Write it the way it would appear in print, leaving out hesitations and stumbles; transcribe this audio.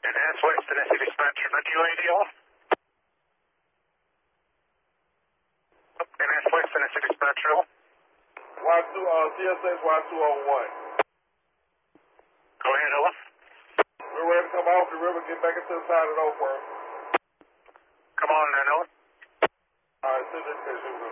Enhanced West Tennessee Dispatch, is that UAD off? Enhanced West Tennessee Dispatch, off. CSX Y201. Go ahead, over. We're ready to come off the river, get back into the side of the Oak First. Come on then, over. Alright, send it to